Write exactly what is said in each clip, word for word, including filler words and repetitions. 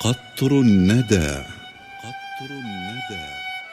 قطر الندى. قطر الندى.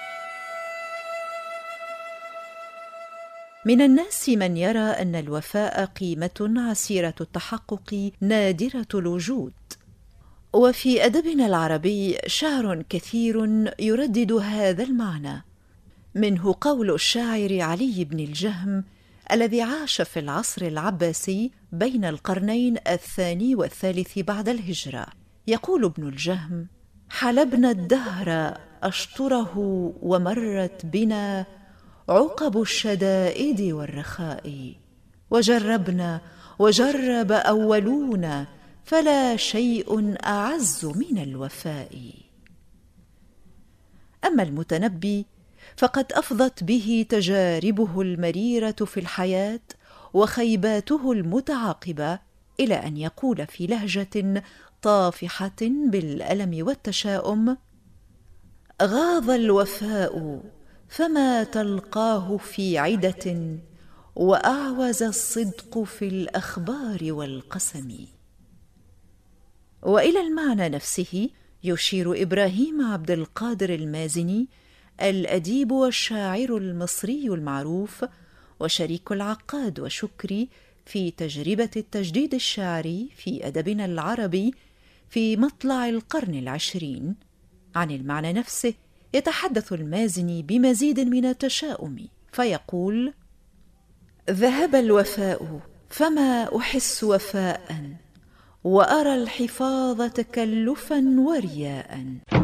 من الناس من يرى أن الوفاء قيمة عسيرة التحقق نادرة الوجود، وفي أدبنا العربي شعر كثير يردد هذا المعنى، منه قول الشاعر علي بن الجهم الذي عاش في العصر العباسي بين القرنين الثاني والثالث بعد الهجرة. يقول ابن الجهم: حلبنا الدهر أشطره ومرت بنا عقب الشدائد والرخاء، وجربنا وجرب أولون فلا شيء أعز من الوفاء. أما المتنبي فقد أفضت به تجاربه المريرة في الحياة وخيباته المتعاقبة إلى أن يقول في لهجة طافحة بالألم والتشاؤم: غاض الوفاء فما تلقاه في عدة، وأعوز الصدق في الأخبار والقسم. وإلى المعنى نفسه يشير إبراهيم عبد القادر المازني الأديب والشاعر المصري المعروف وشريك العقاد وشكري في تجربة التجديد الشعري في أدبنا العربي في مطلع القرن العشرين. عن المعنى نفسه يتحدث المازني بمزيد من التشاؤم فيقول: ذهب الوفاء فما أحس وفاء، وأرى الحفاظ تكلفا ورياء.